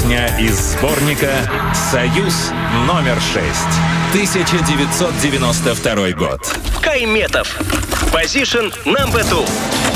Песня из сборника «Союз номер 6». 1992 год. Кайметов. Position number 2.